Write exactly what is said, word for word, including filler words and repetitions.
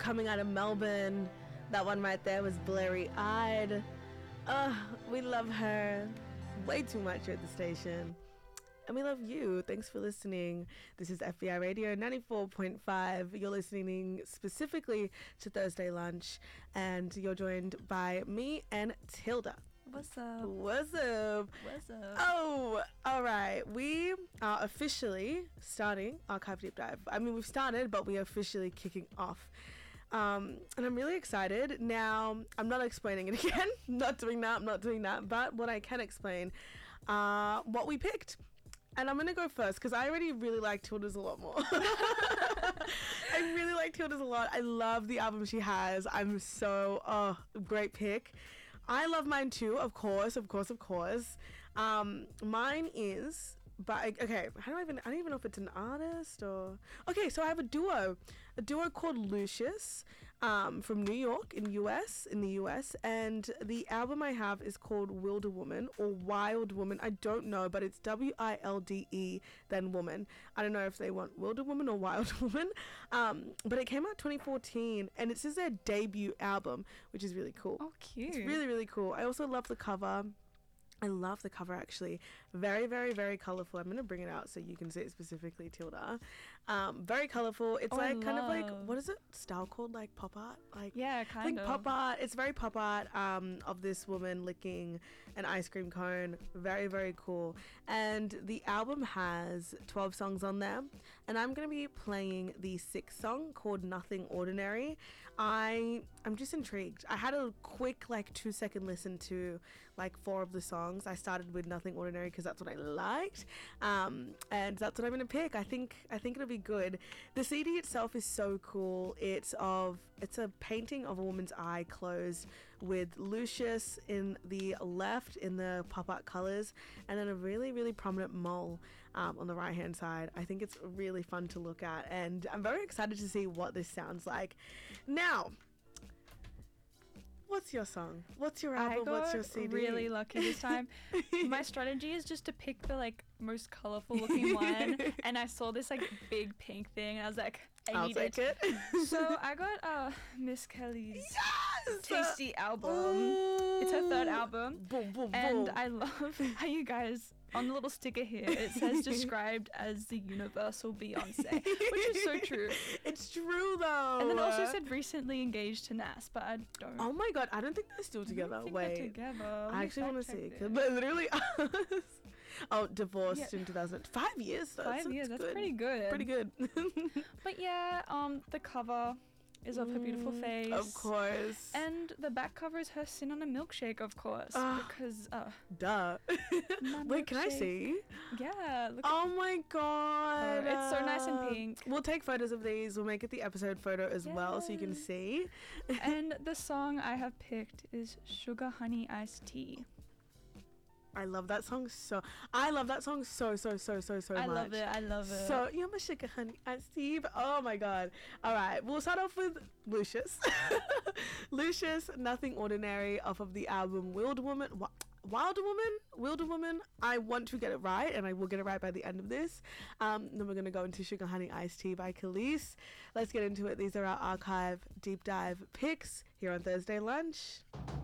coming out of Melbourne. That one right there was Blurry Eyed. Uh, we love her way too much here at the station. And we love you. Thanks for listening. This is F B I Radio ninety-four point five. You're listening specifically to Thursday Lunch, and you're joined by me and Tilda. What's up? What's up? What's up? Oh, all right. We are officially starting Archive Deep Dive. I mean, we've started, but we are officially kicking off. Um, and I'm really excited. Now, I'm not explaining it again. Not doing that. I'm not doing that. But what I can explain, uh, what we picked. And I'm going to go first because I already really like Tilda's a lot more. I really like Tilda's a lot. I love the album she has. I'm so, oh, great pick. I love mine too, of course, of course, of course. Um, mine is... But okay, how do I even, I don't even know if it's an artist or... Okay, so I have a duo. A duo called Lucius um, from New York in U S, in the U S. And the album I have is called Wilder Woman or Wild Woman. I don't know, but it's W I L D E then Woman. I don't know if they want Wilder Woman or Wild Woman. Um, but it came out twenty fourteen and it's just their debut album, which is really cool. Oh, cute. It's really, really cool. I also love the cover. I love the cover, actually. Very, very, very colourful. I'm going to bring it out so you can see it specifically, Tilda. Um, very colourful. It's oh, like kind of love. like, what is it? Style called? Like pop art? Like Yeah, kind like of. pop art. It's very pop art um, of this woman licking an ice cream cone. Very, very cool. And the album has twelve songs on there. And I'm going to be playing the sixth song called Nothing Ordinary. I, I'm just intrigued. I had a quick like two second listen to like four of the songs. I started with Nothing Ordinary because that's what I liked, um, and that's what I'm gonna pick. I think I think it'll be good. The C D itself is so cool. It's of it's a painting of a woman's eye closed with Lucius in the left in the pop art colors, and then a really really prominent mole um, on the right hand side. I think it's really fun to look at, and I'm very excited to see what this sounds like. Now, what's your song? What's your album? I got What's your C D? really lucky this time. My strategy is just to pick the like most colorful looking one, and I saw this like big pink thing, and I was like, I I'll need take it. it. So I got uh Miss Kelly's Yes! Tasty album. Ooh. It's her third album, Boom, boom, and boom. I love how you guys. On the little sticker here, it says described as the universal Beyonce, which is so true. It's true though. And then it also said recently engaged to Nas, but I don't. Oh my god, I don't think they're still together. I don't think Wait, they're together. I actually want to see. it. 'Cause they're literally us. Oh, divorced Yeah. in two thousand. Five years. Though. Five That's, years. That's good. pretty good. Pretty good. But yeah, um, the cover is of her beautiful face. Of course. And the back cover is her sin on a milkshake, of course, Ah. because uh, Duh. my Wait, can I milkshake- see? Yeah. Look. Oh my god. Oh, it's so nice and Uh, pink. We'll take photos of these. We'll make it the episode photo as well so you can Yes. see. And the song I have picked is Sugar Honey Iced Tea. I love that song so. I love that song so so so so so I much. love it. I love it. So you're my sugar honey, and Steve. Oh my god! All right, we'll start off with Lucius. Lucius, Nothing Ordinary, off of the album Wilder Woman. Wa- Wilder Woman, Wilder Woman. I want to get it right, and I will get it right by the end of this. Um, then we're gonna go into Sugar Honey Iced Tea by Khalees. Let's get into it. These are our archive deep dive picks here on Thursday Lunch.